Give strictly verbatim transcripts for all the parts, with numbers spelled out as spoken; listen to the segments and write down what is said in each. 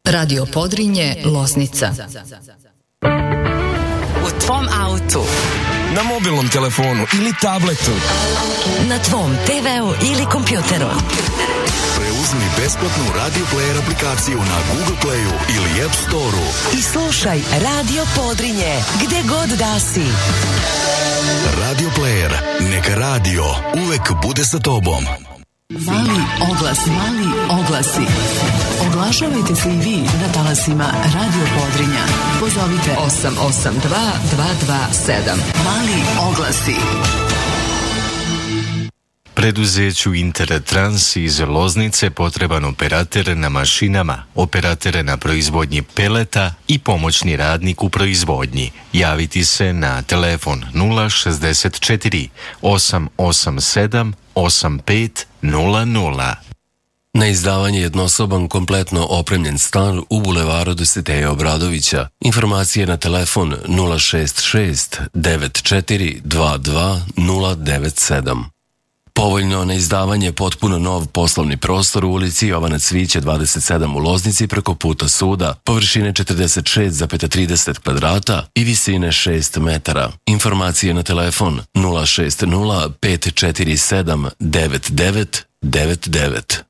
Radio Podrinje, Loznica. U tvom autu, na mobilnom telefonu ili tabletu, na tvom te veu ili kompjuteru. Preuzmi besplatnu Radio Player aplikaciju na Google Playu ili App Storeu i slušaj Radio Podrinje gde god da si. Radio Player, neka radio uvek bude sa tobom. Mali oglas, mali oglasi. Oglašavajte se i vi na talasima Radio Podrinja. Pozovite osam osam dva dva dva sedam. Mali oglasi. Preduzeću Intertrans iz Loznice potreban operater na mašinama, operater na proizvodnji peleta i pomoćni radnik u proizvodnji. Javiti se na telefon nula šezdeset četiri osam osam sedam osam pet nula nula. Na izdavanje jednosoban kompletno opremljen stan u bulevaru Dositeja Obradovića. Informacije na telefon nula šest šest devet četiri dva dva nula devet sedam. Povoljno na izdavanje potpuno nov poslovni prostor u ulici Jovana Cvića dvadeset sedam u Loznici preko puta suda, površine četrdeset šest zarez trideset kvadrata i visine šest metara. Informacije na telefon nula šest nula pet četiri sedam devet devet devet devet.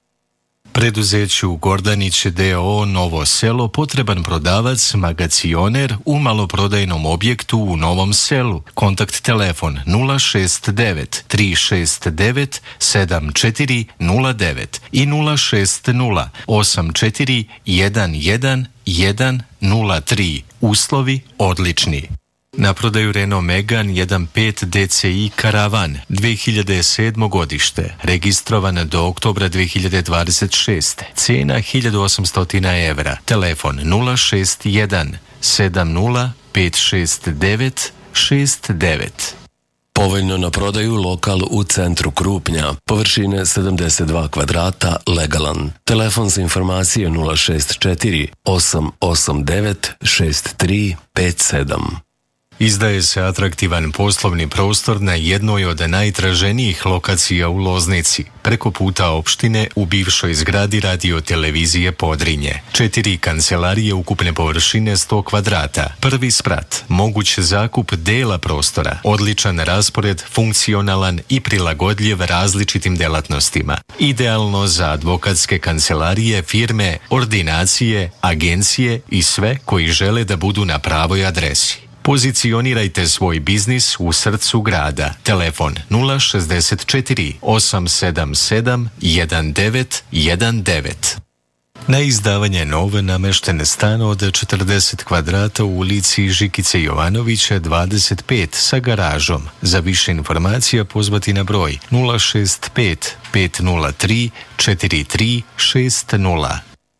Preduzeću Gordanić d o o Novo selo potreban prodavac, magacioner u maloprodajnom objektu u Novom selu. Kontakt telefon nula šest devet tri šest devet sedam četiri nula devet i nula šest nula osam četiri jedan jedan jedan nula tri. Uslovi odlični. Na prodaju Renault Megane jedan pet D C I Karavan dve hiljade sedmo godište, registrovan do oktobra dve hiljade dvadeset šeste. Cena hiljadu osamsto evra. Telefon nula šest jedan sedam nula pet šest devet šest devet. Povoljno na prodaju lokal u centru Krupnja, površine sedamdeset dva kvadrata, legalan. Telefon za informacije nula šest četiri osam osam devet šest tri pet sedam. Izdaje se atraktivan poslovni prostor na jednoj od najtraženijih lokacija u Loznici, preko puta opštine u bivšoj zgradi Radio Televizije Podrinje. Četiri kancelarije ukupne površine sto kvadrata, prvi sprat, moguć zakup dela prostora, odličan raspored, funkcionalan i prilagodljiv različitim delatnostima. Idealno za advokatske kancelarije, firme, ordinacije, agencije i sve koji žele da budu na pravoj adresi. Pozicionirajte svoj biznis u srcu grada. Telefon nula šezdeset četiri osam sedam sedam jedan devet jedan devet. Na izdavanje nove namešten stan od četrdeset kvadrata u ulici Žikice Jovanovića dvadeset pet sa garažom. Za više informacija pozvati na broj nula šest pet pet nula tri četiri tri šest nula.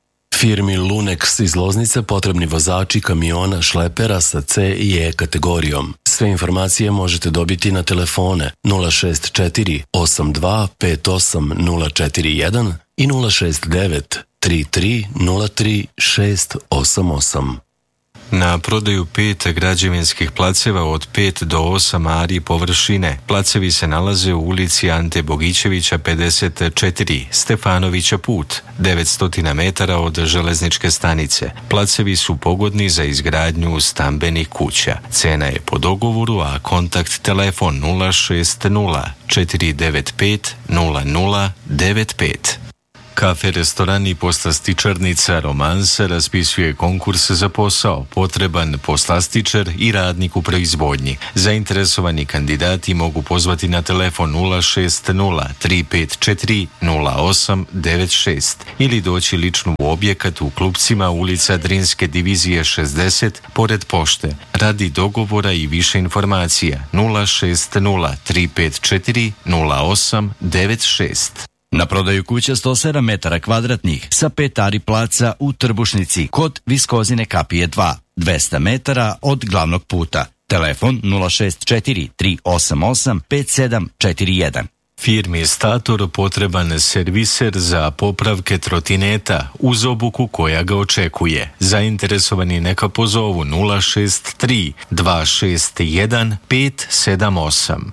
Firmi Lunex iz Loznice potrebni vozači kamiona šlepera sa C i E kategorijom. Sve informacije možete dobiti na telefone nula šest četiri osam dva pet osam nula četiri jedan i nula šest devet tri tri nula tri šest osam osam. Na prodaju pet građevinskih placeva od pet do osam ari površine. Placevi se nalaze u ulici Ante Bogićevića pedeset četiri, Stefanovića put, devetsto metara od železničke stanice. Placevi su pogodni za izgradnju stambenih kuća. Cena je po dogovoru, a kontakt telefon nula šest nula četiri devet pet nula nula devet pet. Kafe, restoran i poslastičarnica Romansa raspisuje konkurs za posao. Potreban poslastičar i radnik u proizvodnji. Zainteresovani kandidati mogu pozvati na telefon nula šest nula tri pet četiri nula osam devet šest ili doći lično u objekat u Klupcima, ulica Drinske divizije šezdeset, pored pošte. Radi dogovora i više informacija nula šest nula tri pet četiri nula osam devet šest. Na prodaju kuća sto sedam metara kvadratnih sa pet ari placa u Trbušnici kod Viskozine kapije dva, dvesta metara od glavnog puta. Telefon nula šest četiri tri osam osam pet sedam četiri jedan. Firmi Stator potreban serviser za popravke trotineta uz obuku koja ga očekuje. Zainteresovani neka pozovu nula šest tri dva šest jedan pet sedam osam.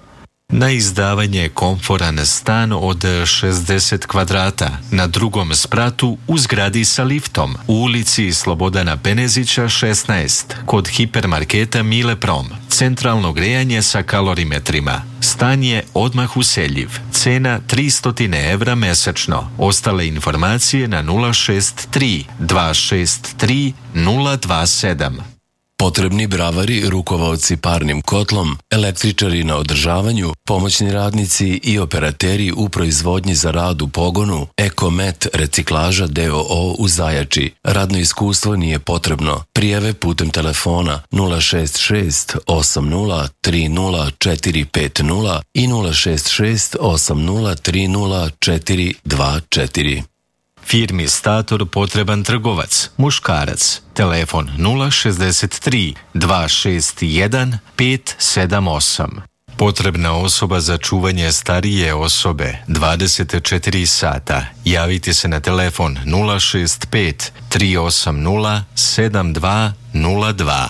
Na izdavanje komforan stan od šezdeset kvadrata na drugom spratu u zgradi sa liftom u ulici Slobodana Penezića šesnaest kod hipermarketa Mileprom. Centralno grejanje sa kalorimetrima. Stan je odmah useljiv. Cena tristo evra mesečno. Ostale informacije na nula šest tri dva šest tri nula dva sedam. Potrebni bravari, rukovaoci parnim kotlom, električari na održavanju, pomoćni radnici i operateri u proizvodnji za rad u pogonu, Ekomet reciklaža d o o u Zajači. Radno iskustvo nije potrebno. Prijave putem telefona nula šest šest osam nula tri nula četiri pet nula i nula šest šest osam nula tri nula četiri dva četiri. Firmi Stator potreban trgovac, muškarac, telefon nula šezdeset tri dva šest jedan pet sedam osam. Potrebna osoba za čuvanje starije osobe dvadeset četiri sata. Javite se na telefon nula šest pet tri osam nula sedam dva nula dva.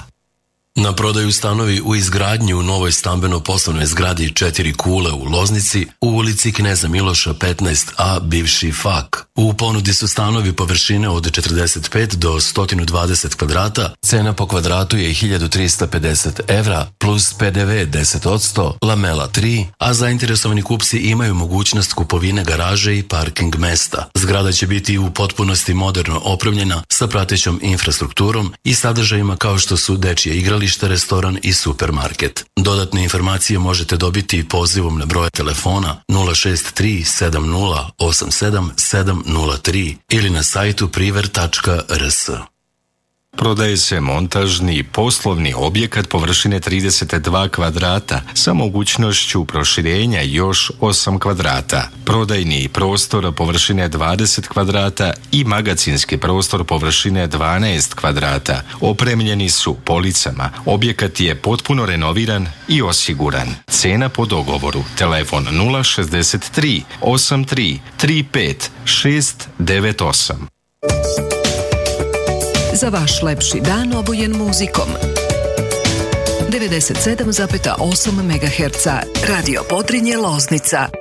Na prodaju stanovi u izgradnji u novoj stambeno-poslovnoj zgradi Četiri kule u Loznici u ulici Kneza Miloša petnaest a, bivši Fak. U ponudi su stanovi površine od četrdeset pet do sto dvadeset kvadrata, cena po kvadratu je hiljadu trista pedeset evra plus pe de ve deset posto, lamela tri, a zainteresovani kupci imaju mogućnost kupovine garaže i parking mesta. Zgrada će biti u potpunosti moderno opremljena sa pratećom infrastrukturom i sadržajima kao što su dečje igralište, restoran i supermarket. Dodatne informacije možete dobiti pozivom na broj telefona nula šest tri sedam nula osam sedam sedam nula tri ili na sajtu priver tačka r s. Prodaje se montažni poslovni objekat površine trideset dva kvadrata sa mogućnošću proširenja još osam kvadrata. Prodajni prostor površine dvadeset kvadrata i magacinski prostor površine dvanaest kvadrata. Opremljeni su policama. Objekat je potpuno renoviran i osiguran. Cena po dogovoru. Telefon nula šezdeset tri osam tri tri pet šest devet osam. Za vaš lepši dan obojen muzikom. devedeset sedam zarez osam megaherca Radio Podrinje Loznica.